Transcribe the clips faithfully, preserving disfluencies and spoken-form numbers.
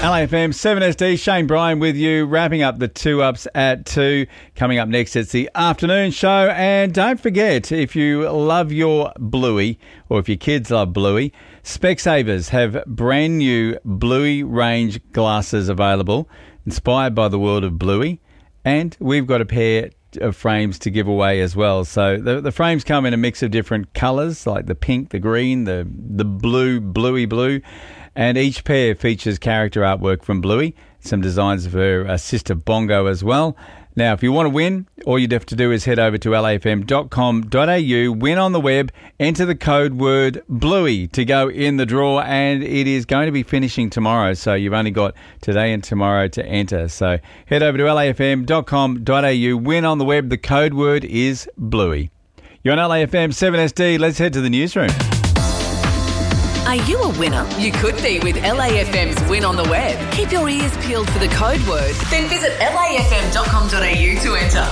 L A F M seven S D, Shane Bryan with you, wrapping up the two ups at two. Coming up next, it's the afternoon show. And don't forget, if you love your Bluey, or if your kids love Bluey, Specsavers have brand new Bluey range glasses available, inspired by the world of Bluey. And we've got a pair of frames to give away as well. So the, the frames come in a mix of different colours, like the pink, the green, the, the blue, bluey blue. And each pair features character artwork from Bluey, some designs of her uh, sister Bongo as well. Now, if you want to win, all you'd have to do is head over to L A F M dot com dot A U, win on the web, enter the code word Bluey to go in the draw, and it is going to be finishing tomorrow, so you've only got today and tomorrow to enter. So head over to L A F M dot com dot A U, win on the web, the code word is Bluey. You're on L A F M seven S D, let's head to the newsroom. Are you a winner? You could be with L A F M's Win on the Web. Keep your ears peeled for the code word. Then visit L A F M dot com dot A U to enter.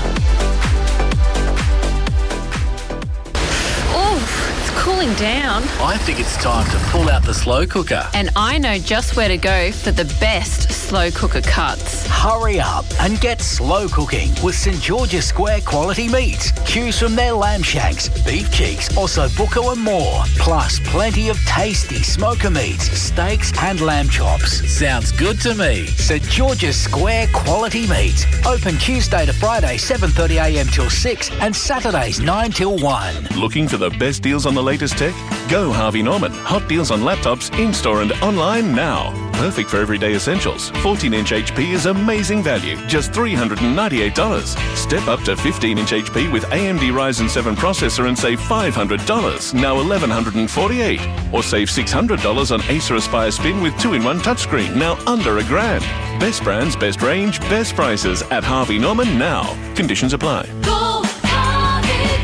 Oof, it's cooling down. I think it's time to pull out the slow cooker. And I know just where to go for the best slow cooker cuts. Hurry up and get slow cooking with St George's Square quality meats. Choose from their lamb shanks, beef cheeks, ossobuco and more. Plus plenty of tasty smoker meats, steaks and lamb chops. Sounds good to me. St George's Square quality meats. Open Tuesday to Friday seven thirty a m till six and Saturdays nine till one. Looking for the best deals on the latest tech? Go Harvey Norman. Hot deals on laptops in-store and online now. Perfect for everyday essentials. fourteen inch H P is amazing value, just three hundred ninety-eight dollars. Step up to fifteen inch H P with A M D Ryzen seven processor and save five hundred dollars, now one thousand one hundred forty-eight dollars. Or save six hundred dollars on Acer Aspire Spin with two in one touchscreen, now under a grand. Best brands, best range, best prices at Harvey Norman now. Conditions apply. Go, Harvey,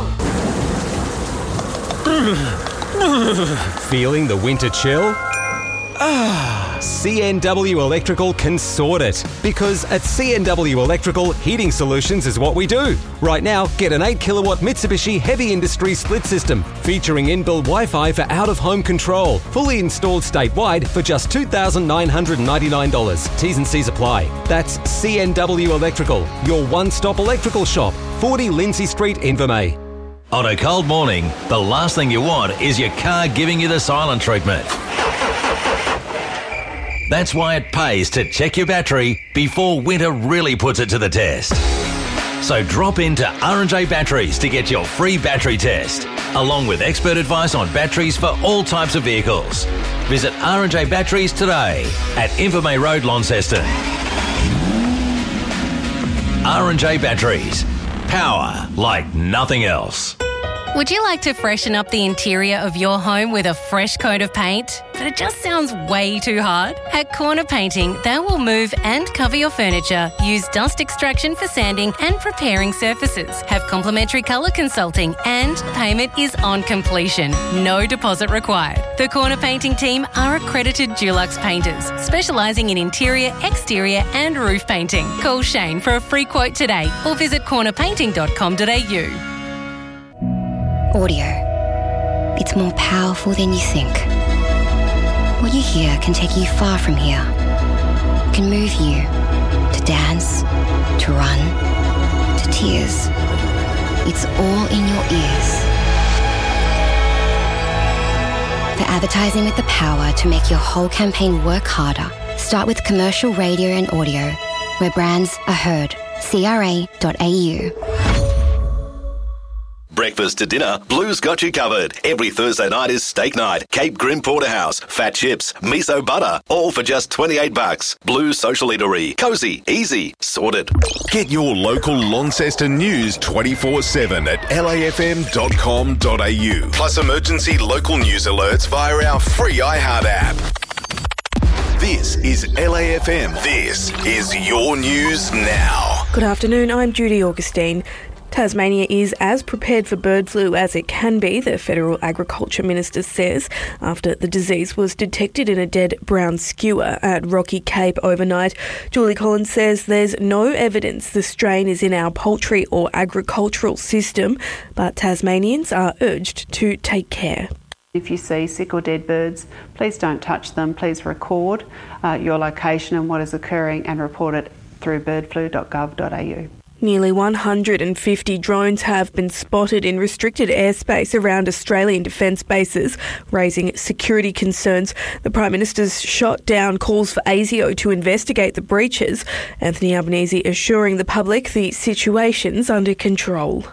go! Feeling the winter chill? Ah, C N W Electrical can sort it. Because at C N W Electrical, heating solutions is what we do. Right now, get an eight kilowatt Mitsubishi Heavy Industry split system featuring inbuilt Wi-Fi for out-of-home control. Fully installed statewide for just two thousand nine hundred ninety-nine dollars. T's and C's apply. That's C N W Electrical, your one-stop electrical shop. forty Lindsay Street, Invermay. On a cold morning, the last thing you want is your car giving you the silent treatment. That's why it pays to check your battery before winter really puts it to the test. So drop into R and J Batteries to get your free battery test, along with expert advice on batteries for all types of vehicles. Visit R and J Batteries today at Invermay Road, Launceston. R and J Batteries. Power like nothing else. Would you like to freshen up the interior of your home with a fresh coat of paint? But it just sounds way too hard? At Corner Painting, they will move and cover your furniture, use dust extraction for sanding and preparing surfaces, have complimentary colour consulting, and payment is on completion. No deposit required. The Corner Painting team are accredited Dulux painters, specialising in interior, exterior and roof painting. Call Shane for a free quote today or visit corner painting dot com dot A U. Audio. It's more powerful than you think. What you hear can take you far from here. It can move you to dance, to run, to tears. It's all in your ears. For advertising with the power to make your whole campaign work harder, start with commercial radio and audio, where brands are heard. C R A dot A U. Breakfast to dinner, Blue's got you covered. Every Thursday night is steak night. Cape Grim Porterhouse, fat chips, miso butter, all for just twenty-eight bucks. Blue's Social Eatery. Cozy, easy, sorted. Get your local Launceston news twenty-four seven at L A F M dot com dot A U. Plus emergency local news alerts via our free iHeart app. This is L A F M. This is your news now. Good afternoon, I'm Judy Augustine. Tasmania is as prepared for bird flu as it can be, the Federal Agriculture Minister says, after the disease was detected in a dead brown skewer at Rocky Cape overnight. Julie Collins says there's no evidence the strain is in our poultry or agricultural system, but Tasmanians are urged to take care. If you see sick or dead birds, please don't touch them. Please record uh, your location and what is occurring and report it through bird flu dot gov dot a u. Nearly one hundred fifty drones have been spotted in restricted airspace around Australian defence bases, raising security concerns. The Prime Minister's shot down calls for ASIO to investigate the breaches. Anthony Albanese assuring the public the situation's under control.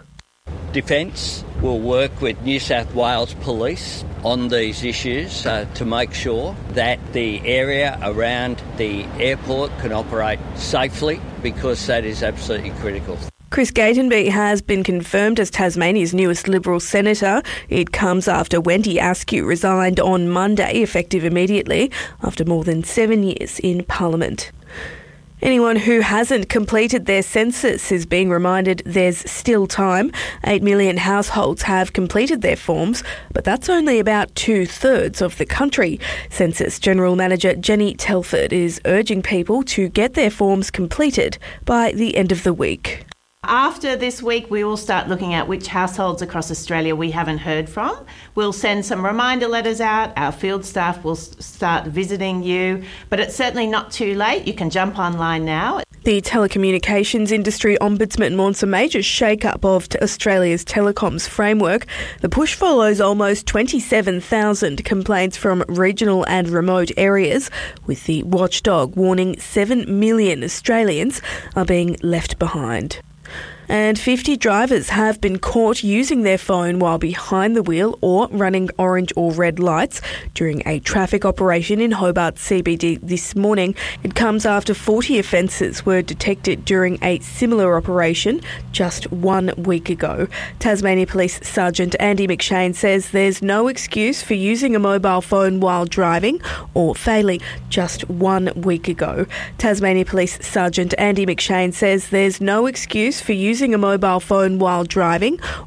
Defence will work with New South Wales Police on these issues uh, to make sure that the area around the airport can operate safely, because that is absolutely critical. Chris Gatenby has been confirmed as Tasmania's newest Liberal senator. It comes after Wendy Askew resigned on Monday, effective immediately, after more than seven years in Parliament. Anyone who hasn't completed their census is being reminded there's still time. Eight million households have completed their forms, but that's only about two-thirds of the country. Census General Manager Jenny Telford is urging people to get their forms completed by the end of the week. After this week, we will start looking at which households across Australia we haven't heard from. We'll send some reminder letters out. Our field staff will start visiting you, but it's certainly not too late. You can jump online now. The telecommunications industry ombudsman wants a major shake-up of Australia's telecoms framework. The push follows almost twenty-seven thousand complaints from regional and remote areas, with the watchdog warning seven million Australians are being left behind. And fifty drivers have been caught using their phone while behind the wheel or running orange or red lights during a traffic operation in Hobart C B D this morning. It comes after forty offences were detected during a similar operation just one week ago. Tasmania Police Sergeant Andy McShane says there's no excuse for using a mobile phone while driving or failing just one week ago. Tasmania Police Sergeant Andy McShane says there's no excuse for using Using a mobile phone while driving